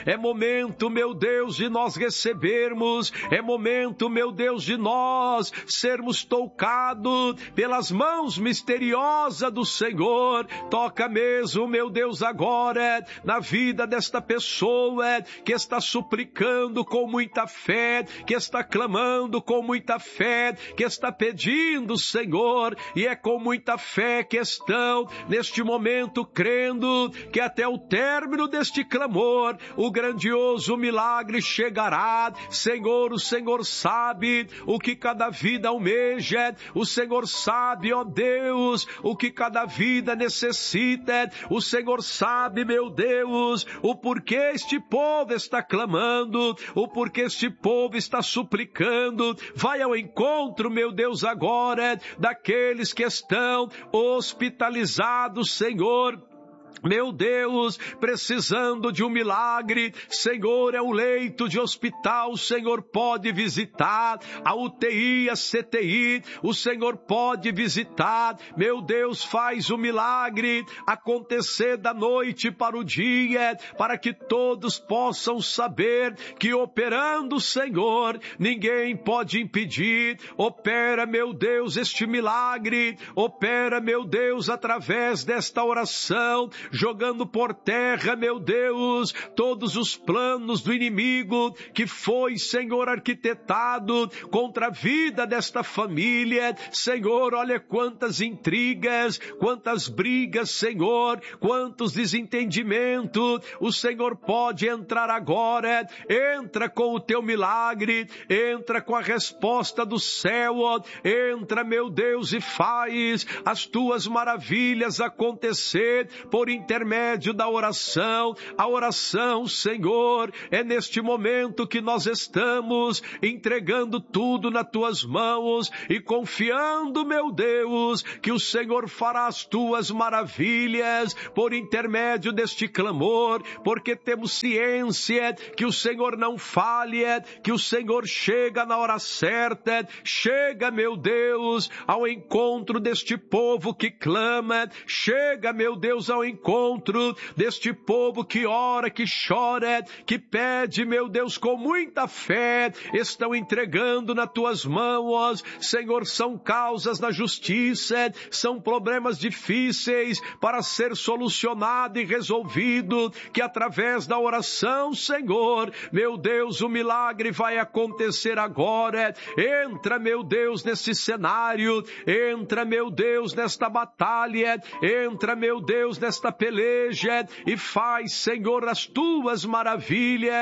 É momento, meu Deus, de nós recebermos. É momento, meu Deus, de nós sermos tocados pelas mãos misteriosas do Senhor. Toca mesmo, meu Deus, agora na vida desta pessoa que está suplicando com muita fé, que está clamando com muita fé, que está pedindo, Senhor, e é com muita fé que estão neste momento crendo que até o término deste clamor o grandioso milagre chegará. Senhor, o Senhor sabe o que cada vida almeja, o Senhor sabe, ó Deus, o que cada vida necessita, o Senhor sabe, meu Deus, o porquê este povo está clamando, o porquê este povo está suplicando. Vai ao encontro, meu Deus, agora daqueles que estão hospitalizados, Senhor. Meu Deus, precisando de um milagre, Senhor, é o leito de hospital, o Senhor pode visitar, a UTI, a CTI, o Senhor pode visitar. Meu Deus, faz o milagre acontecer da noite para o dia, para que todos possam saber que operando o Senhor, ninguém pode impedir. Opera, meu Deus, este milagre, opera, meu Deus, através desta oração, jogando por terra, meu Deus, todos os planos do inimigo que foi, Senhor, arquitetado contra a vida desta família. Senhor, olha quantas intrigas, quantas brigas, Senhor, quantos desentendimentos. O Senhor pode entrar agora, entra com o teu milagre, entra com a resposta do céu, entra, meu Deus, e faz as tuas maravilhas acontecer por intermédio da oração. A oração, Senhor, é neste momento que nós estamos entregando tudo nas tuas mãos e confiando, meu Deus, que o Senhor fará as tuas maravilhas por intermédio deste clamor, porque temos ciência que o Senhor não falha, que o Senhor chega na hora certa. Chega, meu Deus, ao encontro deste povo que clama. Chega, meu Deus, ao encontro deste povo que ora, que chora, que pede, meu Deus, com muita fé. Estão entregando nas tuas mãos, Senhor, são causas na justiça, são problemas difíceis para ser solucionado e resolvido, que através da oração, Senhor, meu Deus, o milagre vai acontecer agora. Entra, meu Deus, nesse cenário, entra, meu Deus, nesta batalha, entra, meu Deus, nesta peleja e faz, Senhor, as tuas maravilhas.